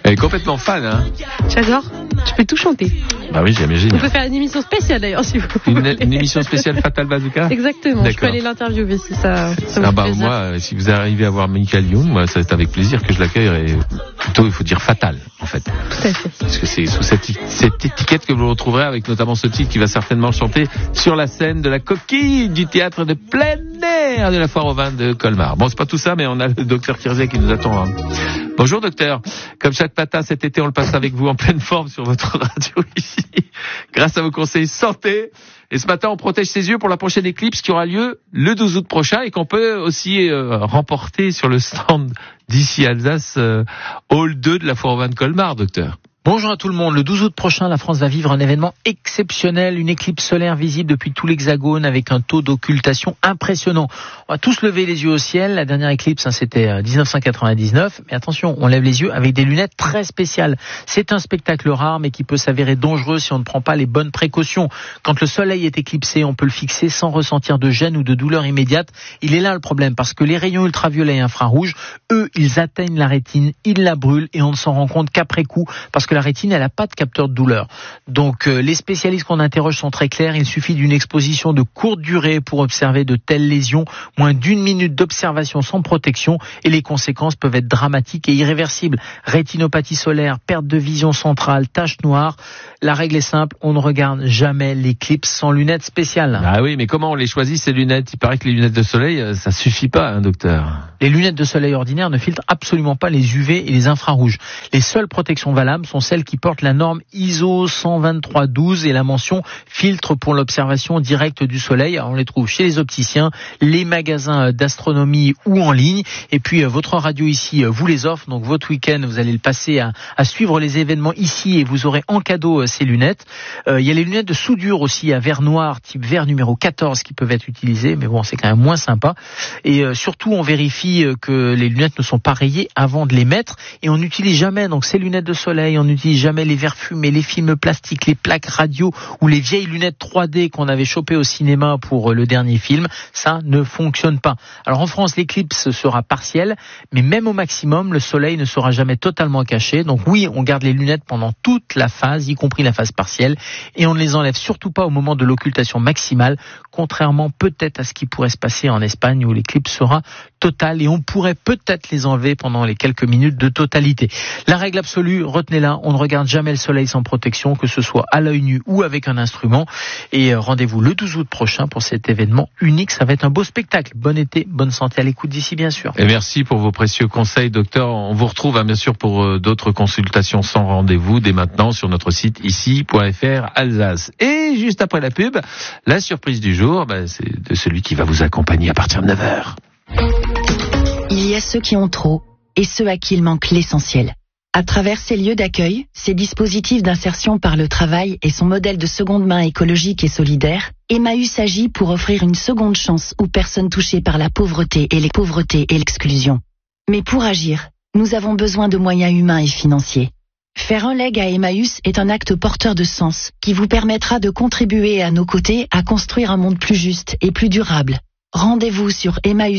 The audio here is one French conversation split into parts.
Elle est complètement fan, hein. J'adore. Tu peux tout chanter. Bah oui, j'imagine. On peut faire une émission spéciale d'ailleurs si vous voulez. Une émission spéciale Fatal Bazooka. Exactement. D'accord. Je peux aller l'interviewer si ça vous fait plaisir. Moi, si vous arrivez à voir Michael Youn, moi, c'est avec plaisir que je l'accueille. Plutôt, il faut dire Fatal, en fait. Tout à fait. Parce que c'est sous cette étiquette que vous le retrouverez avec notamment ce titre qui va certainement chanter sur la scène de la coquille du théâtre de plein air de la Foire aux Vins de Colmar. Bon, c'est pas tout ça, mais on a le docteur Kirzé qui nous attend. Hein. Bonjour docteur. Comme chaque matin cet été, on le passe avec vous en pleine forme sur votre radio ici, grâce à vos conseils santé. Et ce matin, on protège ses yeux pour la prochaine éclipse qui aura lieu le 12 août prochain et qu'on peut aussi remporter sur le stand d'ici Alsace Hall 2 de la Foire aux Vins de Colmar, docteur. Bonjour à tout le monde. Le 12 août prochain, la France va vivre un événement exceptionnel, une éclipse solaire visible depuis tout l'Hexagone avec un taux d'occultation impressionnant. On va tous lever les yeux au ciel. La dernière éclipse, c'était 1999. Mais attention, on lève les yeux avec des lunettes très spéciales. C'est un spectacle rare, mais qui peut s'avérer dangereux si on ne prend pas les bonnes précautions. Quand le soleil est éclipsé, on peut le fixer sans ressentir de gêne ou de douleur immédiate. Il est là le problème, parce que les rayons ultraviolets et infrarouges, eux, ils atteignent la rétine, ils la brûlent et on ne s'en rend compte qu'après coup, parce que la rétine, elle n'a pas de capteur de douleur. Donc les spécialistes qu'on interroge sont très clairs, il suffit d'une exposition de courte durée pour observer de telles lésions, moins d'1 minute d'observation sans protection et les conséquences peuvent être dramatiques et irréversibles. Rétinopathie solaire, perte de vision centrale, taches noires. La règle est simple, on ne regarde jamais l'éclipse sans lunettes spéciales. Ah oui, mais comment on les choisit ces lunettes ? Il paraît que les lunettes de soleil, ça suffit pas, hein, docteur. Les lunettes de soleil ordinaires ne filtrent absolument pas les UV et les infrarouges. Les seules protections valables sont celles qui portent la norme ISO 12312 et la mention filtre pour l'observation directe du soleil. Alors on les trouve chez les opticiens, les magasins d'astronomie ou en ligne. Et puis votre radio ici vous les offre. Donc votre week-end, vous allez le passer à suivre les événements ici et vous aurez en cadeau ces lunettes. Il y a les lunettes de soudure aussi à verre noir, type verre numéro 14 qui peuvent être utilisées. Mais bon, c'est quand même moins sympa. Et surtout, on vérifie que les lunettes ne sont pas rayées avant de les mettre. Et on n'utilise jamais donc ces lunettes de soleil, on n'utilise jamais les verres fumés, les films plastiques, les plaques radio ou les vieilles lunettes 3D qu'on avait chopées au cinéma pour le dernier film. Ça ne fonctionne pas. Alors en France, l'éclipse sera partielle, mais même au maximum, le soleil ne sera jamais totalement caché. Donc oui, on garde les lunettes pendant toute la phase, y compris la phase partielle, et on ne les enlève surtout pas au moment de l'occultation maximale, contrairement peut-être à ce qui pourrait se passer en Espagne où l'éclipse sera totale et on pourrait peut-être les enlever pendant les quelques minutes de totalité. La règle absolue, retenez-la, on ne regarde jamais le soleil sans protection, que ce soit à l'œil nu ou avec un instrument. Et rendez-vous le 12 août prochain pour cet événement unique. Ça va être un beau spectacle. Bon été, bonne santé à l'écoute d'ici, bien sûr. Et merci pour vos précieux conseils, docteur. On vous retrouve bien sûr pour d'autres consultations sans rendez-vous dès maintenant sur notre site ici.fr Alsace. Et juste après la pub, la surprise du jour, c'est de celui qui va vous accompagner à partir de 9h. Il y a ceux qui ont trop et ceux à qui il manque l'essentiel. À travers ces lieux d'accueil, ces dispositifs d'insertion par le travail et son modèle de seconde main écologique et solidaire, Emmaüs agit pour offrir une seconde chance aux personnes touchées par la pauvreté et l'exclusion. Mais pour agir, nous avons besoin de moyens humains et financiers. Faire un leg à Emmaüs est un acte porteur de sens qui vous permettra de contribuer à nos côtés à construire un monde plus juste et plus durable. Rendez-vous sur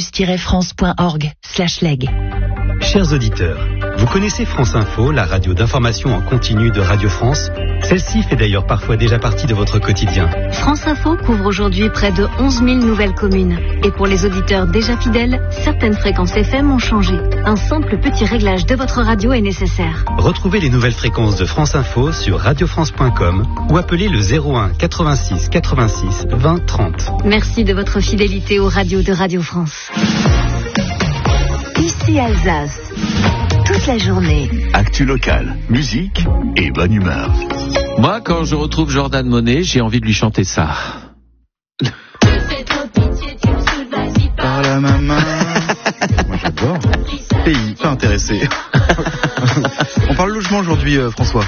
emmaüs-france.org/leg. Chers auditeurs, vous connaissez France Info, la radio d'information en continu de Radio France ? Celle-ci fait d'ailleurs parfois déjà partie de votre quotidien. France Info couvre aujourd'hui près de 11 000 nouvelles communes. Et pour les auditeurs déjà fidèles, certaines fréquences FM ont changé. Un simple petit réglage de votre radio est nécessaire. Retrouvez les nouvelles fréquences de France Info sur radiofrance.com ou appelez le 01 86 86 20 30. Merci de votre fidélité aux radios de Radio France. Ici Alsace, toute la journée. Actu locale, musique et bonne humeur. Moi, quand je retrouve Jordan Monet, j'ai envie de lui chanter ça. Par la maman. Moi j'adore. Pays, pas intéressé. On parle logement aujourd'hui, François.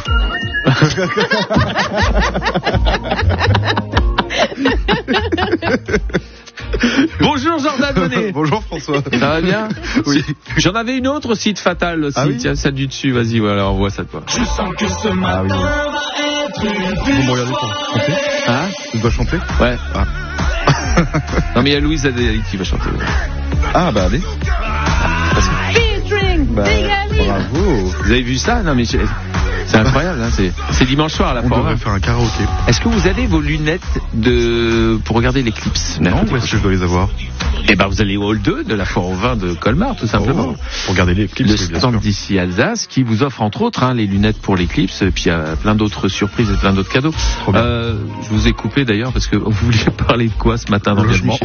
Bonjour Jordan Monet. Bonjour François. Ça va bien? Oui. J'en avais une autre aussi de fatale aussi. Ah oui, tiens, celle du dessus, vas-y, voilà, on voit ça toi. Je sens que ce matin va être une vie. Vous me regardez pour chanter? Hein? Tu dois chanter? Ouais. Ah. Non mais il y a Louise Adélie qui va chanter. Ah bah allez. Bravo. Vous avez vu ça? Non mais c'est incroyable, hein. C'est dimanche soir à la On fois. devrait faire un karaoké. Est-ce que vous avez vos lunettes pour regarder l'éclipse? Non, où est-ce que je dois les avoir? Eh ben, vous allez au hall 2 de la foire au vin de Colmar, tout simplement. Pour regarder l'éclipse, le stand d'ici Alsace, qui vous offre entre autres les lunettes pour l'éclipse, et puis il y a plein d'autres surprises et plein d'autres cadeaux. Je vous ai coupé d'ailleurs parce que vous vouliez parler de quoi ce matin dans le logement?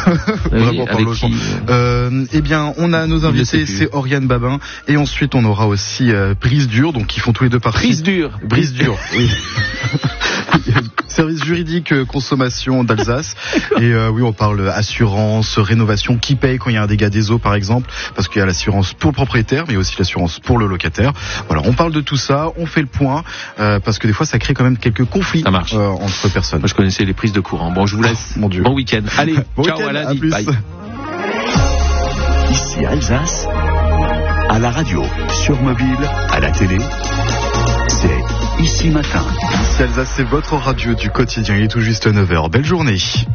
Eh bien, on a nos invités, c'est Oriane Babin, et ensuite on aura aussi Brise Dure, donc ils font tous les deux partie. Brise Dure, oui. Service juridique consommation d'Alsace. Et oui, on parle assurance, rénovation, qui paye quand il y a un dégât des eaux par exemple, parce qu'il y a l'assurance pour le propriétaire, mais aussi l'assurance pour le locataire. Voilà, on parle de tout ça, on fait le point, parce que des fois ça crée quand même quelques conflits entre personnes. Moi je connaissais les prises de courant. Bon, je vous laisse. Mon Dieu. Bon week-end. Allez, bon ciao, week-end, à lundi. Bye. Ici Alsace, à la radio, sur mobile, à la télé, c'est Ici Matin. Ici Alsace, c'est votre radio du quotidien. Il est tout juste 9h. Belle journée.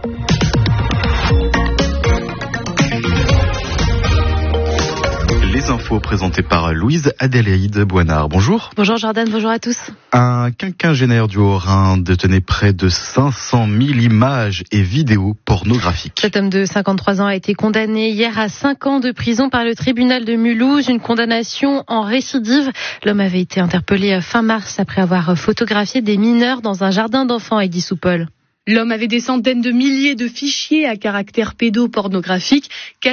Les infos présentées par Louise Adélaïde Boinard. Bonjour. Bonjour Jordan, bonjour à tous. Un quinquagénaire du Haut-Rhin détenait près de 500 000 images et vidéos pornographiques. Cet homme de 53 ans a été condamné hier à 5 ans de prison par le tribunal de Mulhouse, une condamnation en récidive. L'homme avait été interpellé fin mars après avoir photographié des mineurs dans un jardin d'enfants à Aigues-sous-Paul. L'homme avait des centaines de milliers de fichiers à caractère pédopornographique,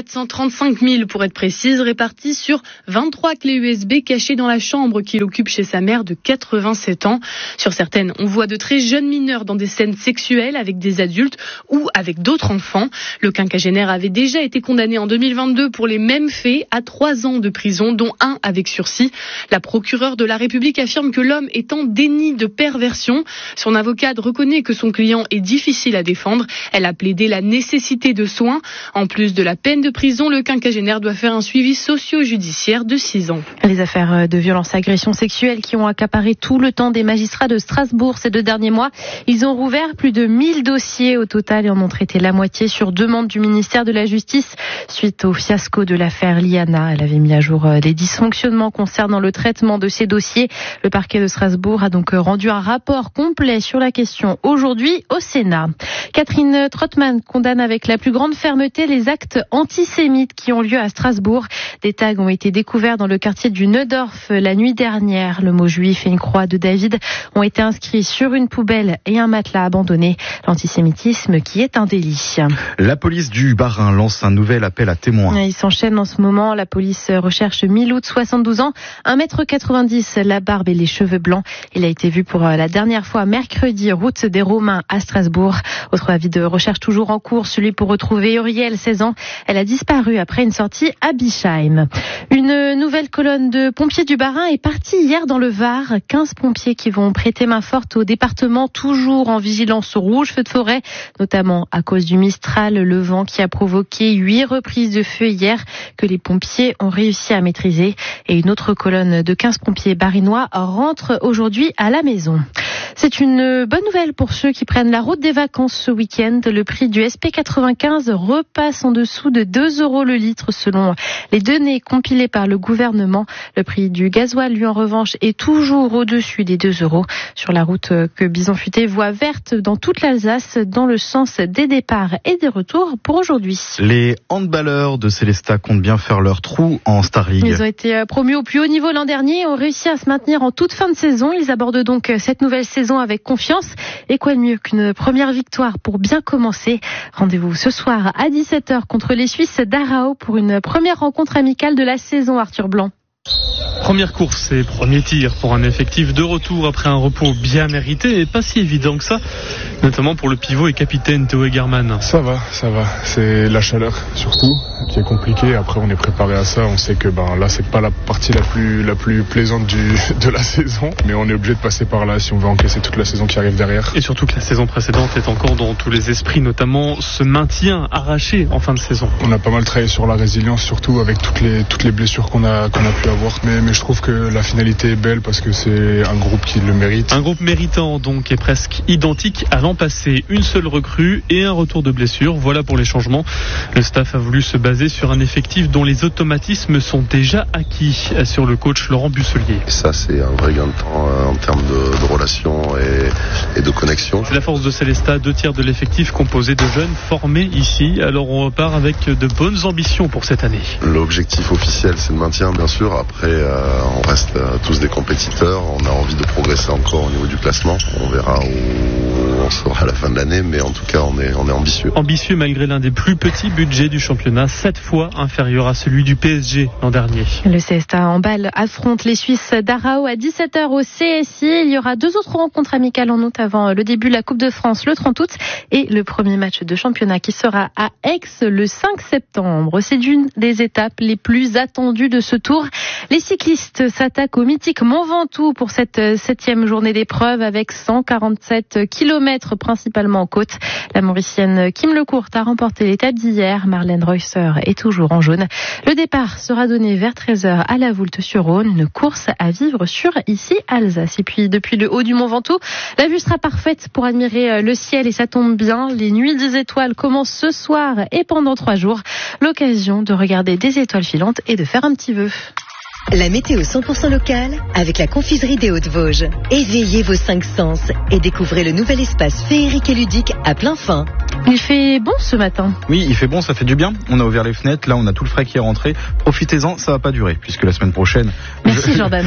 435 000 pour être précise, répartis sur 23 clés USB cachées dans la chambre qu'il occupe chez sa mère de 87 ans. Sur certaines, on voit de très jeunes mineurs dans des scènes sexuelles avec des adultes ou avec d'autres enfants. Le quinquagénaire avait déjà été condamné en 2022 pour les mêmes faits à 3 ans de prison, dont 1 avec sursis. La procureure de la République affirme que l'homme est en déni de perversion. Son avocate reconnaît que son client est difficile à défendre. Elle a plaidé la nécessité de soins. En plus de la peine de prison, le quinquagénaire doit faire un suivi socio-judiciaire de 6 ans. Les affaires de violence et agressions sexuelles qui ont accaparé tout le temps des magistrats de Strasbourg ces 2 derniers mois. Ils ont rouvert plus de 1000 dossiers au total et en ont traité la moitié sur demande du ministère de la Justice suite au fiasco de l'affaire Liana. Elle avait mis à jour les dysfonctionnements concernant le traitement de ces dossiers. Le parquet de Strasbourg a donc rendu un rapport complet sur la question aujourd'hui au Sénat. Catherine Trottmann condamne avec la plus grande fermeté les actes antisémites qui ont lieu à Strasbourg. Des tags ont été découverts dans le quartier du Neudorf la nuit dernière. Le mot juif et une croix de David ont été inscrits sur une poubelle et un matelas abandonné. L'antisémitisme qui est un délit. La police du Bas-Rhin lance un nouvel appel à témoins. Il s'enchaîne en ce moment. La police recherche Miloud, 72 ans, 1,90 m, la barbe et les cheveux blancs. Il a été vu pour la dernière fois mercredi, route des Romains à Strasbourg. Autre avis de recherche toujours en cours, celui pour retrouver Uriel, 16 ans. Elle a disparu après une sortie à Bischheim. Une nouvelle colonne de pompiers du Bas-Rhin est partie hier dans le Var. 15 pompiers qui vont prêter main forte au département, toujours en vigilance rouge, feu de forêt, notamment à cause du Mistral, le vent qui a provoqué 8 reprises de feu hier que les pompiers ont réussi à maîtriser. Et une autre colonne de 15 pompiers barinois rentre aujourd'hui à la maison. C'est une bonne nouvelle pour ceux qui prennent la route des vacances ce week-end. Le prix du SP95 repasse en dessous de 2 € le litre selon les données compilées par le gouvernement. Le prix du gasoil, lui, en revanche, est toujours au-dessus des 2 €. Sur la route que Bison Futé voit verte dans toute l'Alsace, dans le sens des départs et des retours pour aujourd'hui. Les handballeurs de Célestat comptent bien faire leur trou en Star League. Ils ont été promus au plus haut niveau l'an dernier et ont réussi à se maintenir en toute fin de saison. Ils abordent donc cette nouvelle saison avec confiance. Et quoi de mieux qu'une première victoire pour bien commencer? Rendez-vous ce soir à 17h contre les Suisses d'Arao pour une première rencontre amicale de la saison, Arthur Blanc. Première course et premier tir pour un effectif de retour après un repos bien mérité et pas si évident que ça, notamment pour le pivot et capitaine Théo Egerman. Ça va. C'est la chaleur surtout qui est compliquée. Après, on est préparé à ça. On sait que là, c'est pas la partie la plus plaisante de la saison, mais on est obligé de passer par là si on veut encaisser toute la saison qui arrive derrière. Et surtout que la saison précédente est encore dans tous les esprits, notamment ce maintien arraché en fin de saison. On a pas mal travaillé sur la résilience, surtout avec toutes les blessures qu'on a pu avoir. Mais je trouve que la finalité est belle parce que c'est un groupe qui le mérite. Un groupe méritant donc est presque identique à l'an l'an passé. Une seule recrue et un retour de blessure. Voilà pour les changements. Le staff a voulu se baser sur un effectif dont les automatismes sont déjà acquis, assure le coach Laurent Busselier. Ça, c'est un vrai gain de temps en termes de relations et de connexion. C'est la force de Célestat, 2/3 de l'effectif composé de jeunes formés ici. Alors on repart avec de bonnes ambitions pour cette année. L'objectif officiel, c'est le maintien, bien sûr. Après, on reste tous des compétiteurs. On a envie de progresser encore au niveau du classement. On verra où on sera à la fin de l'année, mais en tout cas, on est ambitieux. Ambitieux malgré l'un des plus petits budgets du championnat, 7 fois inférieur à celui du PSG l'an dernier. Le Célestat en balle affronte les Suisses d'Arao à 17h au CSI. Il y aura 2 autres rencontres amicales en août avant le début de la Coupe de France le 30 août et le premier match de championnat qui sera à Aix le 5 septembre. C'est une des étapes les plus attendues de ce tour. Les cyclistes s'attaquent au mythique Mont Ventoux pour cette 7e journée d'épreuve avec 147 km principalement en côte. La Mauricienne Kim Lecourt a remporté l'étape d'hier. Marlène Reusser est toujours en jaune. Le départ sera donné vers 13h à la Voulte-sur-Rhône. Une course à vivre sur ici Alsace. Et puis depuis le haut du Mont Ventoux, la vue sera parfaite pour admirer le ciel et ça tombe bien. Les nuits des étoiles commencent ce soir et pendant 3 jours. L'occasion de regarder des étoiles filantes et de faire un petit vœu. La météo 100% locale avec la confiserie des Hauts-de-Vosges. Éveillez vos 5 sens et découvrez le nouvel espace féerique et ludique à plein fin. Il fait bon ce matin. Oui, il fait bon, ça fait du bien. On a ouvert les fenêtres, là on a tout le frais qui est rentré. Profitez-en, ça va pas durer, puisque la semaine prochaine... Merci Jordan.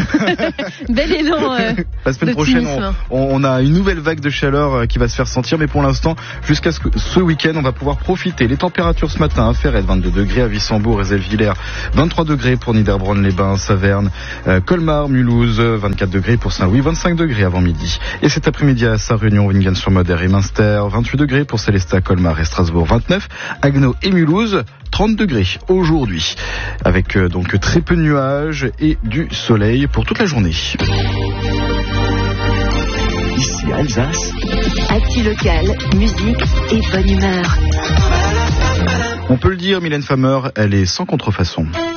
Bel élan la semaine prochaine, on a une nouvelle vague de chaleur qui va se faire sentir, mais pour l'instant, jusqu'à ce week-end, on va pouvoir profiter. Les températures ce matin à Ferret, 22 degrés, à Wissembourg et Zellwiller, 23 degrés pour Niederbronn-les-Bains, Saverne, Colmar, Mulhouse, 24 degrés pour Saint-Louis, 25 degrés avant midi. Et cet après-midi à Sarre-Union, Wingen-sur-Moder et Münster, 28 degrés pour Célestat, Colmar et Strasbourg, 29, Haguenau et Mulhouse, 30 degrés aujourd'hui, avec donc très peu de nuages et du soleil pour toute la journée. Ici Alsace, Actu local, musique et bonne humeur. On peut le dire, Mylène Farmer, elle est sans contrefaçon.